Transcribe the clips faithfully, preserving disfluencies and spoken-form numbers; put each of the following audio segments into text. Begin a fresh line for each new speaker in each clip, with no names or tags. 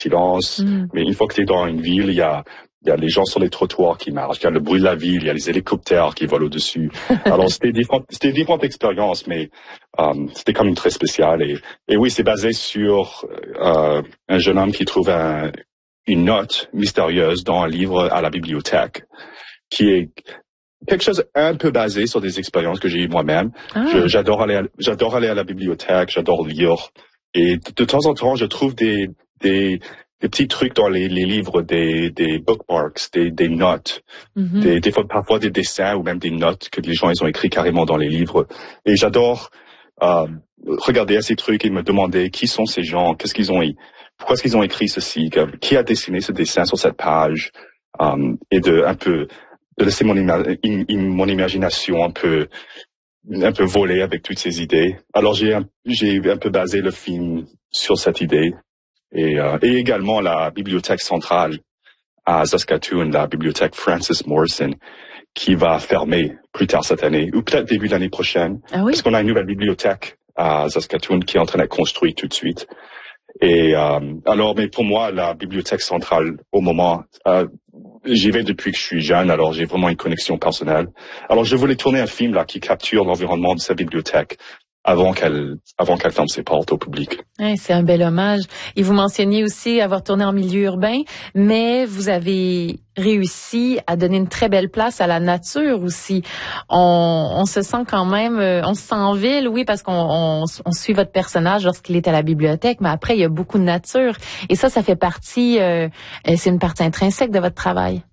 silence. Mm. Mais une fois que tu es dans une ville, il y a, il y a les gens sur les trottoirs qui marchent, il y a le bruit de la ville, il y a les hélicoptères qui volent au-dessus. Alors, c'était différentes, c'était différentes expériences, mais um, c'était quand même très spécial. Et, et oui, c'est basé sur euh, un jeune homme qui trouve un, une note mystérieuse dans un livre à la bibliothèque, qui est quelque chose un peu basé sur des expériences que j'ai eues moi-même. Ah. Je, j'adore aller, à, j'adore aller à la bibliothèque, j'adore lire. Et de, de temps en temps, je trouve des, des, des petits trucs dans les, les livres, des, des bookmarks, des, des notes, mm-hmm. des, des fois, parfois des dessins ou même des notes que les gens ils ont écrits carrément dans les livres. Et j'adore euh, regarder ces trucs et me demander qui sont ces gens, qu'est-ce qu'ils ont, pourquoi est-ce qu'ils ont écrit ceci, qui a dessiné ce dessin sur cette page, um, et de un peu de laisser mon, ima- mon imagination un peu un peu voler avec toutes ces idées. Alors j'ai un, j'ai un peu basé le film sur cette idée. Et, euh, et également la bibliothèque centrale à Saskatoon, la bibliothèque Francis Morrison, qui va fermer plus tard cette année, ou peut-être début de l'année prochaine. Ah oui? Parce qu'on a une nouvelle bibliothèque à Saskatoon qui est en train d'être construite tout de suite. Et euh, alors, mais pour moi, la bibliothèque centrale, au moment, euh, j'y vais depuis que je suis jeune, alors j'ai vraiment une connexion personnelle. Alors, je voulais tourner un film là qui capture l'environnement de sa bibliothèque avant qu'elle avant qu'elle ferme ses portes au public.
Ouais, c'est un bel hommage. Et vous mentionniez aussi avoir tourné en milieu urbain, mais vous avez réussi à donner une très belle place à la nature aussi. On, on se sent quand même, on se sent en ville, oui, parce qu'on on, on suit votre personnage lorsqu'il est à la bibliothèque, mais après, il y a beaucoup de nature. Et ça, ça fait partie, euh, c'est une partie intrinsèque de votre travail.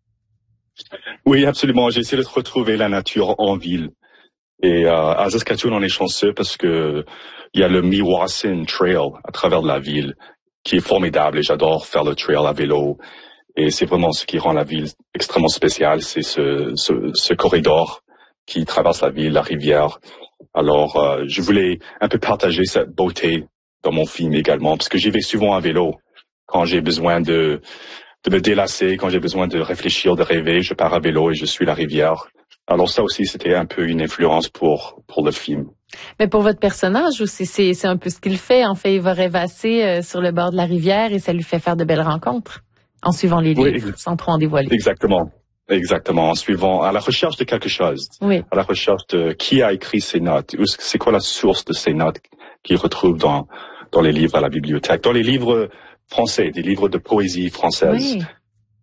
Oui, absolument. J'ai essayé de retrouver la nature en ville. Et euh, à Saskatoon, on est chanceux parce que il y a le Meewasin Trail à travers de la ville qui est formidable et j'adore faire le trail à vélo. Et c'est vraiment ce qui rend la ville extrêmement spéciale, c'est ce, ce, ce corridor qui traverse la ville, la rivière. Alors, euh, je voulais un peu partager cette beauté dans mon film également parce que j'y vais souvent à vélo quand j'ai besoin de, de me délasser, quand j'ai besoin de réfléchir, de rêver, je pars à vélo et je suis la rivière. Alors ça aussi, c'était un peu une influence pour pour le film.
Mais pour votre personnage aussi, c'est c'est un peu ce qu'il fait. En fait, il va rêvasser euh, sur le bord de la rivière et ça lui fait faire de belles rencontres en suivant les livres, oui, sans trop en dévoiler.
Exactement, exactement, en suivant, à la recherche de quelque chose.
Oui.
À la recherche de qui a écrit ces notes, c'est quoi la source de ces notes qu'il retrouve dans dans les livres à la bibliothèque, dans les livres français, des livres de poésie française.
Oui.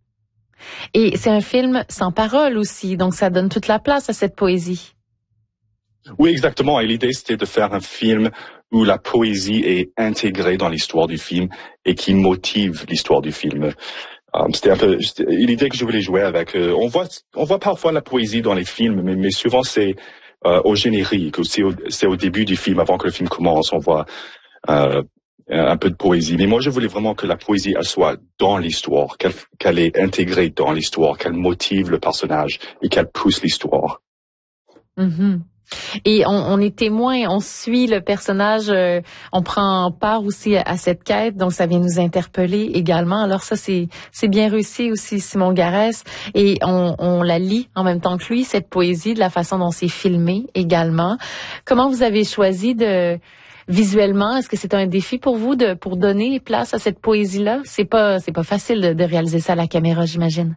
Et c'est un film sans parole aussi, donc ça donne toute la place à cette poésie.
Oui, exactement. Et l'idée, c'était de faire un film où la poésie est intégrée dans l'histoire du film et qui motive l'histoire du film. Um, c'était un peu c'était l'idée que je voulais jouer avec. Euh, on voit, on voit parfois la poésie dans les films, mais, mais souvent c'est euh, au générique, c'est au, c'est au début du film, avant que le film commence, on voit euh, un peu de poésie. Mais moi, je voulais vraiment que la poésie, elle soit dans l'histoire, qu'elle, qu'elle est intégrée dans l'histoire, qu'elle motive le personnage et qu'elle pousse l'histoire.
Mm-hmm. Et on, on est témoin, on suit le personnage, euh, on prend part aussi à, à cette quête, donc ça vient nous interpeller également. Alors ça, c'est c'est bien réussi aussi, Simon Garès. Et on, on la lit en même temps que lui, cette poésie, de la façon dont c'est filmé également. Comment vous avez choisi de... Visuellement, est-ce que c'est un défi pour vous de pour donner place à cette poésie-là? C'est pas c'est pas facile de, de réaliser ça à la caméra, j'imagine.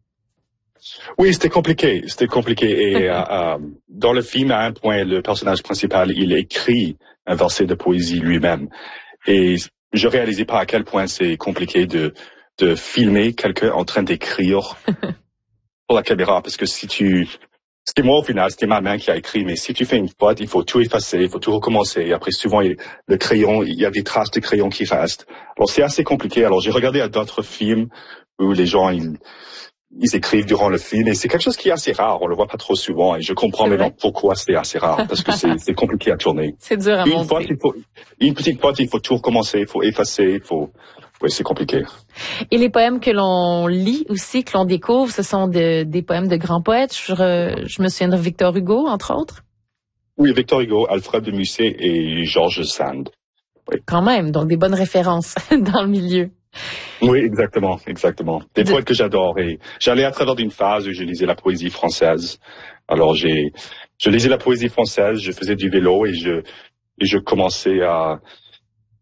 Oui, c'était compliqué, c'était compliqué. Et euh, euh, dans le film, à un point, le personnage principal, il écrit un verset de poésie lui-même. Et je réalisais pas à quel point c'est compliqué de de filmer quelqu'un en train d'écrire pour la caméra, parce que si tu C'était moi au final, c'était ma main qui a écrit, mais si tu fais une faute, il faut tout effacer, il faut tout recommencer. Et après, souvent, il, le crayon, il y a des traces de crayon qui restent. Alors, c'est assez compliqué. Alors, j'ai regardé à d'autres films où les gens, ils, ils écrivent durant le film, et c'est quelque chose qui est assez rare. On le voit pas trop souvent, et je comprends c'est maintenant vrai? Pourquoi c'est assez rare, parce que c'est, c'est compliqué à tourner.
C'est dur à
une
monter.
Fois, il faut, une petite faute, il faut tout recommencer, il faut effacer, il faut... Oui, c'est compliqué.
Et les poèmes que l'on lit aussi, que l'on découvre, ce sont de, des poèmes de grands poètes. Je, re, je me souviens de Victor Hugo, entre autres.
Oui, Victor Hugo, Alfred de Musset et George Sand. Oui.
Quand même, donc des bonnes références dans le milieu.
Oui, exactement, exactement. Des de... poètes que j'adore. Et j'allais à travers d'une phase où je lisais la poésie française. Alors j'ai, je lisais la poésie française, je faisais du vélo et je, et je commençais à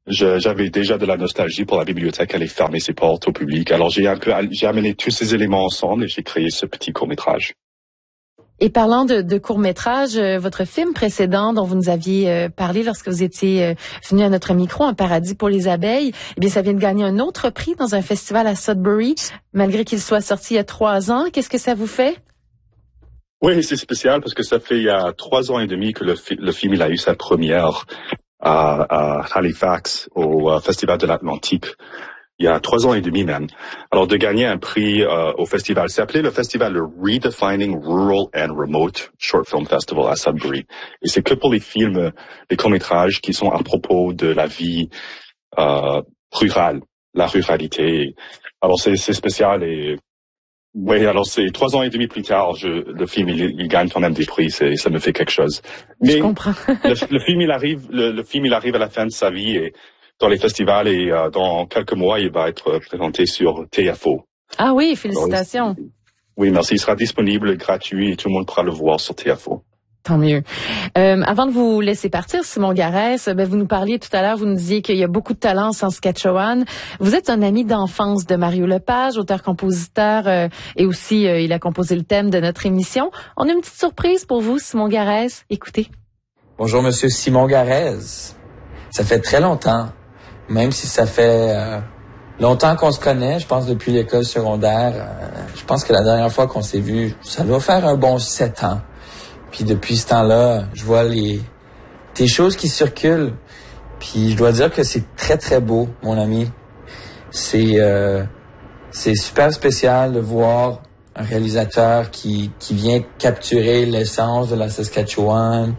Je, j'avais déjà de la nostalgie pour la bibliothèque, elle est fermée ses portes au public. Alors j'ai un peu, j'ai amené tous ces éléments ensemble et j'ai créé ce petit court-métrage.
Et parlant de, de court-métrage, euh, votre film précédent dont vous nous aviez euh, parlé lorsque vous étiez euh, venu à notre micro, Un paradis pour les abeilles, eh bien, ça vient de gagner un autre prix dans un festival à Sudbury, malgré qu'il soit sorti il y a trois ans. Qu'est-ce que ça vous fait?
Oui, c'est spécial parce que ça fait il y a trois ans et demi que le, fi- le film il a eu sa première à, à Halifax au uh, Festival de l'Atlantique. Il y a trois ans et demi même. Alors de gagner un prix euh, au festival, c'est appelé le festival le Redefining Rural and Remote Short Film Festival à Sudbury. Et c'est que pour les films, les courts-métrages qui sont à propos de la vie euh, rurale, la ruralité. Alors c'est, c'est spécial et oui, alors c'est trois ans et demi plus tard, je, le film il, il gagne quand même des prix, c'est, ça me fait quelque chose. Mais
je comprends.
le, le film il arrive, le, le film il arrive à la fin de sa vie et dans les festivals et euh, dans quelques mois, il va être présenté sur T F O.
Ah oui, félicitations.
Alors, oui, merci. Il sera disponible, gratuit et tout le monde pourra le voir sur T F O.
Tant mieux. Euh, avant de vous laisser partir, Simon Garès, ben, vous nous parliez tout à l'heure, vous nous disiez qu'il y a beaucoup de talent en Saskatchewan. Vous êtes un ami d'enfance de Mario Lepage, auteur-compositeur, euh, et aussi euh, il a composé le thème de notre émission. On a une petite surprise pour vous, Simon Garès. Écoutez.
Bonjour, Monsieur Simon Garès. Ça fait très longtemps. Même si ça fait euh, longtemps qu'on se connaît, je pense depuis l'école secondaire, euh, je pense que la dernière fois qu'on s'est vu, ça doit faire un bon sept ans. Puis depuis ce temps-là, je vois les des choses qui circulent. Puis je dois dire que c'est très très beau, mon ami. C'est euh, c'est super spécial de voir un réalisateur qui qui vient capturer l'essence de la Saskatchewan,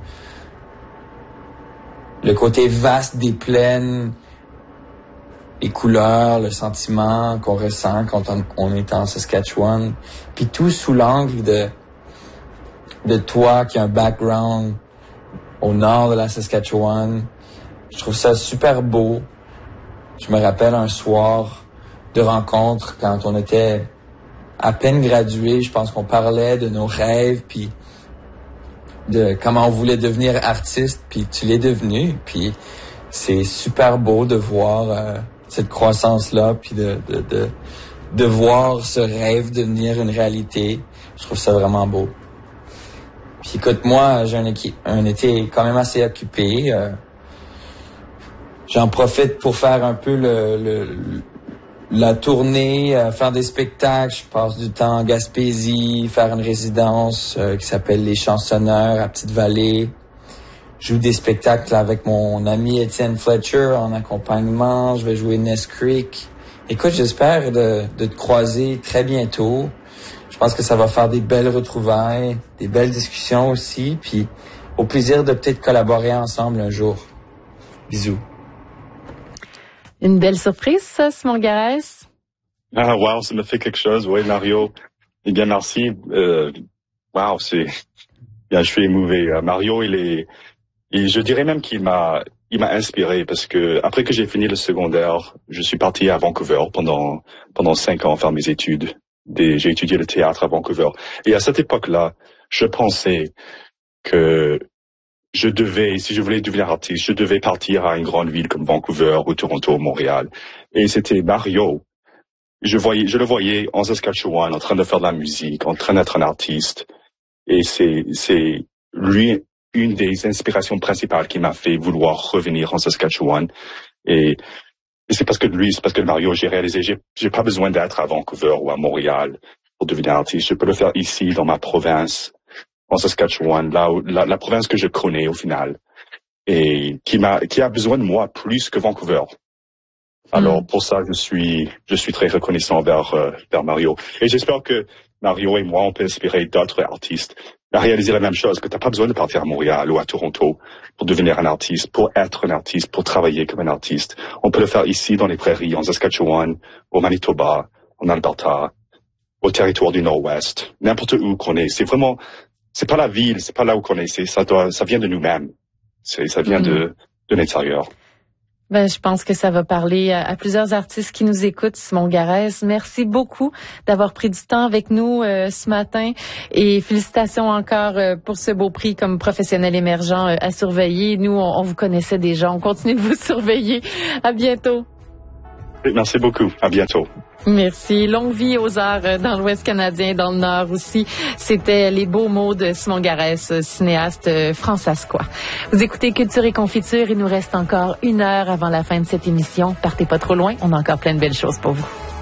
le côté vaste des plaines. Les couleurs, le sentiment qu'on ressent quand on, on est en Saskatchewan, puis tout sous l'angle de de toi qui a un background au nord de la Saskatchewan. Je trouve ça super beau. Je me rappelle un soir de rencontre quand on était à peine gradués. Je pense qu'on parlait de nos rêves, puis de comment on voulait devenir artiste, puis tu l'es devenu. Puis c'est super beau de voir euh, cette croissance-là, puis de, de, de, de voir ce rêve devenir une réalité. Je trouve ça vraiment beau. Puis écoute, moi, j'ai un, équi- un été quand même assez occupé. Euh, j'en profite pour faire un peu le, le, la tournée, euh, faire des spectacles. Je passe du temps en Gaspésie, faire une résidence euh, qui s'appelle Les Chansonneurs à Petite-Vallée. Je joue des spectacles avec mon ami Étienne Fletcher en accompagnement. Je vais jouer Ness Creek. Écoute, j'espère de, de te croiser très bientôt. Je pense que ça va faire des belles retrouvailles, des belles discussions aussi. Puis au plaisir de peut-être collaborer ensemble un jour. Bisous.
Une belle surprise, ça, Simon Garès?
Ah, wow, ça me fait quelque chose. Oui, Mario. Eh bien, merci. Euh, wow, c'est, bien, je suis émouvé. Euh, Mario, il est, et je dirais même qu'il m'a, il m'a inspiré parce que après que j'ai fini le secondaire, je suis parti à Vancouver pendant, pendant cinq ans faire mes études. Des, j'ai étudié le théâtre à Vancouver. Et à cette époque-là, je pensais que je devais, si je voulais devenir artiste, je devais partir à une grande ville comme Vancouver ou Toronto ou Montréal. Et c'était Mario. Je voyais, je le voyais en Saskatchewan, en train de faire de la musique, en train d'être un artiste. Et c'est, c'est lui une des inspirations principales qui m'a fait vouloir revenir en Saskatchewan. Et, et c'est parce que de lui, c'est parce que de Mario, j'ai réalisé, j'ai, j'ai pas besoin d'être à Vancouver ou à Montréal pour devenir artiste. Je peux le faire ici, dans ma province, en Saskatchewan, là où, la, la province que je connais au final, et qui m'a, qui a besoin de moi plus que Vancouver. Alors, pour ça, je suis, je suis très reconnaissant vers, euh, vers Mario. Et j'espère que Mario et moi, on peut inspirer d'autres artistes à réaliser la même chose, que t'as pas besoin de partir à Montréal ou à Toronto pour devenir un artiste, pour être un artiste, pour travailler comme un artiste. On peut le faire ici, dans les prairies, en Saskatchewan, au Manitoba, en Alberta, au territoire du Nord-Ouest, n'importe où qu'on est. C'est vraiment, c'est pas la ville, c'est pas là où qu'on est, c'est, ça doit, ça vient de nous-mêmes. C'est, ça vient mm. de, de l'intérieur.
Ben, je pense que ça va parler à, à plusieurs artistes qui nous écoutent. Simon Garès, merci beaucoup d'avoir pris du temps avec nous euh, ce matin et félicitations encore euh, pour ce beau prix comme professionnel émergent euh, à surveiller. Nous, on, on vous connaissait déjà. On continue de vous surveiller. À bientôt.
Merci beaucoup. À bientôt.
Merci. Longue vie aux arts dans l'Ouest canadien, dans le Nord aussi. C'était les beaux mots de Simon Garès, cinéaste fransaskois. Vous écoutez Culture et Confiture. Il nous reste encore une heure avant la fin de cette émission. Partez pas trop loin. On a encore plein de belles choses pour vous.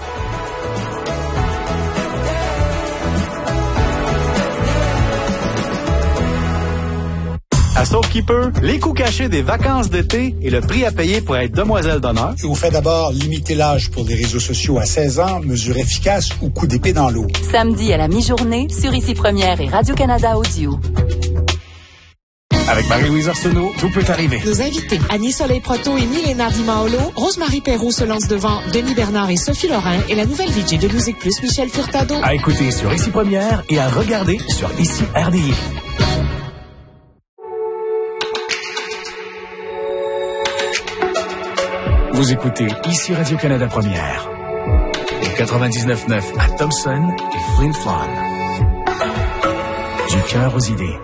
À Soapkeeper, les coûts cachés des vacances d'été et le prix à payer pour être demoiselle d'honneur.
Je vous fais d'abord limiter l'âge pour les réseaux sociaux à seize ans, mesure efficace ou coup d'épée dans l'eau.
Samedi à la mi-journée sur Ici Première et Radio-Canada Audio.
Avec Marie-Louise Arsenault, tout peut arriver.
Nos invités, Annie Soleil-Proto et Milena Di Maolo, Rosemary Perrault se lance devant Denis Bernard et Sophie Lorrain et la nouvelle V J de Musique Plus, Michel Furtado.
À écouter sur Ici Première et à regarder sur Ici R D I. Vous écoutez Ici Radio-Canada Première. Au quatre-vingt-dix-neuf neuf à Thompson et Flin Flon. Du cœur aux idées.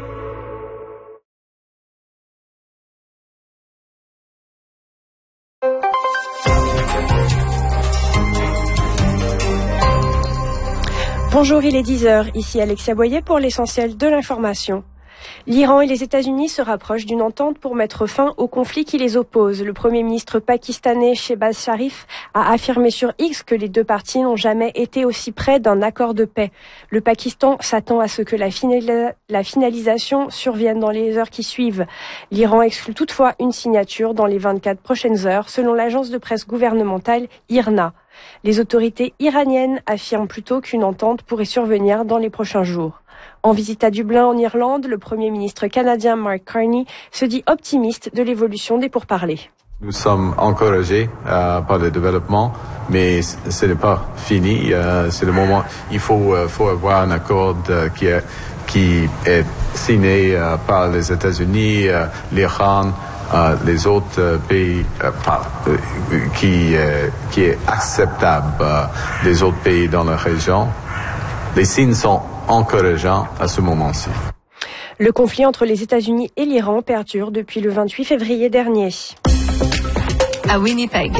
Bonjour, il est dix heures. Ici Alexia Boyer pour l'essentiel de l'information. L'Iran et les États-Unis se rapprochent d'une entente pour mettre fin au conflit qui les oppose. Le Premier ministre pakistanais Shehbaz Sharif a affirmé sur X que les deux parties n'ont jamais été aussi près d'un accord de paix. Le Pakistan s'attend à ce que la, finali- la finalisation survienne dans les heures qui suivent. L'Iran exclut toutefois une signature dans les vingt-quatre prochaines heures, selon l'agence de presse gouvernementale I R N A. Les autorités iraniennes affirment plutôt qu'une entente pourrait survenir dans les prochains jours. En visite à Dublin, en Irlande, le Premier ministre canadien Mark Carney se dit optimiste de l'évolution des pourparlers.
Nous sommes encouragés euh, par le développement, mais ce n'est pas fini. Euh, c'est le moment. Il faut, euh, faut avoir un accord euh, qui, est, qui est signé euh, par les États-Unis, euh, l'Iran, euh, les autres euh, pays, euh, par, euh, qui, euh, qui est acceptable euh, des autres pays dans la région. Les signes sont encourageant à ce moment-ci.
Le conflit entre les États-Unis et l'Iran perdure depuis le vingt-huit février dernier.
À Winnipeg.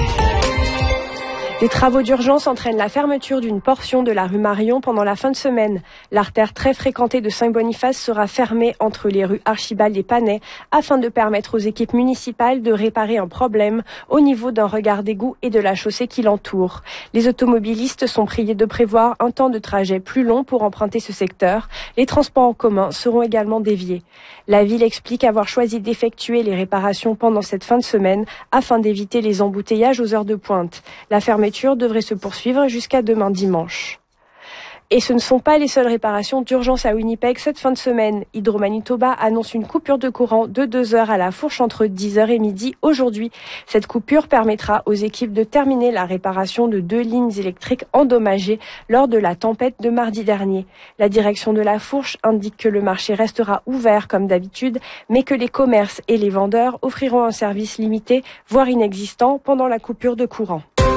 Des travaux d'urgence entraînent la fermeture d'une portion de la rue Marion pendant la fin de semaine. L'artère très fréquentée de Saint-Boniface sera fermée entre les rues Archibald et Panay afin de permettre aux équipes municipales de réparer un problème au niveau d'un regard d'égout et de la chaussée qui l'entoure. Les automobilistes sont priés de prévoir un temps de trajet plus long pour emprunter ce secteur. Les transports en commun seront également déviés. La ville explique avoir choisi d'effectuer les réparations pendant cette fin de semaine afin d'éviter les embouteillages aux heures de pointe. La fermeture devrait se poursuivre jusqu'à demain dimanche. Et ce ne sont pas les seules réparations d'urgence à Winnipeg cette fin de semaine. Hydro-Manitoba annonce une coupure de courant de deux heures à la fourche entre dix heures et midi aujourd'hui. Cette coupure permettra aux équipes de terminer la réparation de deux lignes électriques endommagées lors de la tempête de mardi dernier. La direction de la fourche indique que le marché restera ouvert comme d'habitude, mais que les commerces et les vendeurs offriront un service limité, voire inexistant, pendant la coupure de courant.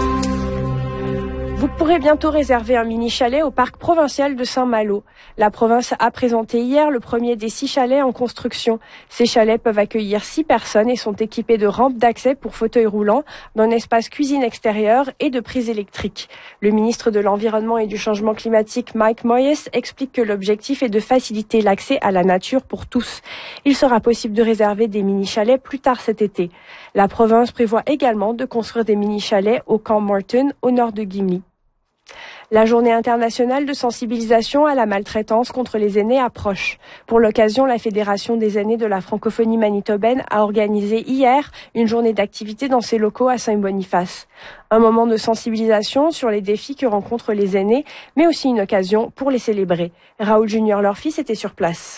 Vous pourrez bientôt réserver un mini-chalet au parc provincial de Saint-Malo. La province a présenté hier le premier des six chalets en construction. Ces chalets peuvent accueillir six personnes et sont équipés de rampes d'accès pour fauteuils roulants, d'un espace cuisine extérieure et de prises électriques. Le ministre de l'Environnement et du Changement climatique, Mike Moyes, explique que l'objectif est de faciliter l'accès à la nature pour tous. Il sera possible de réserver des mini-chalets plus tard cet été. La province prévoit également de construire des mini-chalets au camp Morton, au nord de Gimli. La journée internationale de sensibilisation à la maltraitance contre les aînés approche. Pour l'occasion, la Fédération des aînés de la francophonie manitobaine a organisé hier une journée d'activité dans ses locaux à Saint-Boniface. Un moment de sensibilisation sur les défis que rencontrent les aînés, mais aussi une occasion pour les célébrer. Raoul Junior, leur fils, était sur place.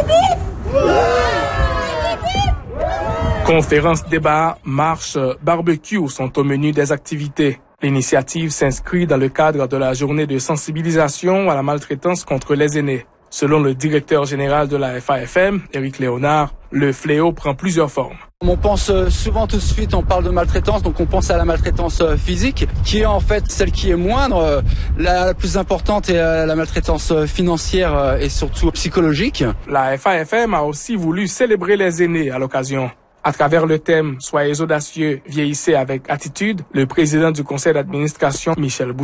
Conférences, débats, marches, barbecues sont au menu des activités. L'initiative s'inscrit dans le cadre de la journée de sensibilisation à la maltraitance contre les aînés. Selon le directeur général de la F A F M, Éric Léonard, le fléau prend plusieurs formes.
On pense souvent tout de suite, on parle de maltraitance, donc on pense à la maltraitance physique, qui est en fait celle qui est moindre. La plus importante est la maltraitance financière et surtout psychologique.
La F A F M a aussi voulu célébrer les aînés à l'occasion. À travers le thème « Soyez audacieux, vieillissez avec attitude », le président du conseil d'administration, Michel Boucher,